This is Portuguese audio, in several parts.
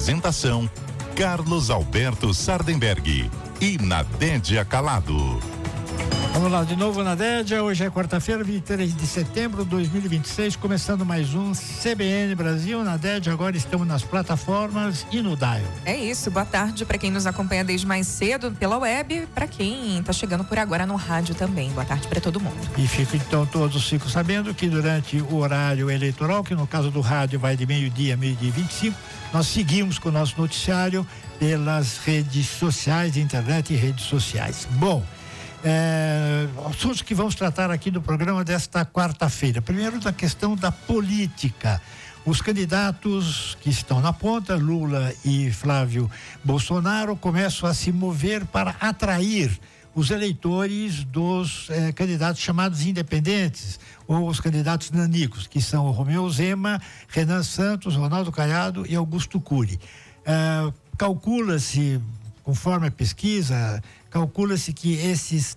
Apresentação: Carlos Alberto Sardenberg e Nadédia Calado. Vamos lá de novo na Dédia. Hoje é quarta-feira, 23 de setembro de 2026, começando mais um CBN Brasil. Na Dédia, agora estamos nas plataformas e no Dial. É isso, boa tarde para quem nos acompanha desde mais cedo pela web, para quem está chegando por agora no rádio também. Boa tarde para todo mundo. E todos ficam sabendo que durante o horário eleitoral, que no caso do rádio vai de meio-dia a meio-dia e 25, nós seguimos com o nosso noticiário pelas redes sociais, internet e redes sociais. Bom, assuntos que vamos tratar aqui no programa desta quarta-feira. Primeiro, da questão da política. Os candidatos que estão na ponta, Lula e Flávio Bolsonaro, começam a se mover para atrair os eleitores dos candidatos chamados independentes, ou os candidatos nanicos, que são Romeu Zema, Renan Santos, Ronaldo Caiado e Augusto Cury. Calcula-se, conforme a pesquisa, que esses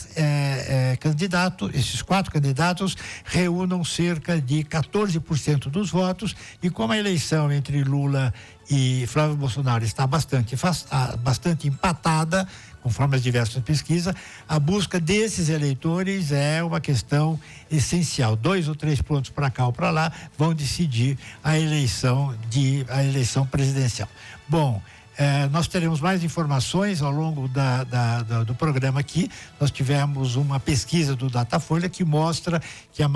esses quatro candidatos reúnam cerca de 14% dos votos, e como a eleição entre Lula e Flávio Bolsonaro está bastante empatada, conforme as diversas pesquisas, a busca desses eleitores é uma questão essencial. 2 ou 3 pontos para cá ou para lá vão decidir a eleição presidencial. Bom, nós teremos mais informações ao longo do programa aqui. Nós tivemos uma pesquisa do Datafolha que mostra que a